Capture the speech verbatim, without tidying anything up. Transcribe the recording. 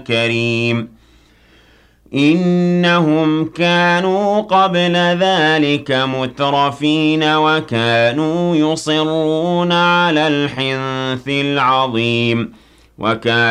كريم إنهم كانوا قبل ذلك مترفين وكانوا يصرون على الحنث العظيم وكان